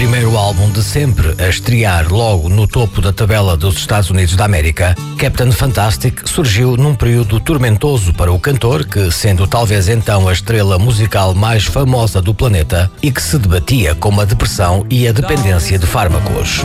primeiro álbum de sempre a estrear logo no topo da tabela dos Estados Unidos da América, Captain Fantastic surgiu num período tormentoso para o cantor, que, sendo talvez então a estrela musical mais famosa do planeta e que se debatia com a depressão e a dependência de fármacos.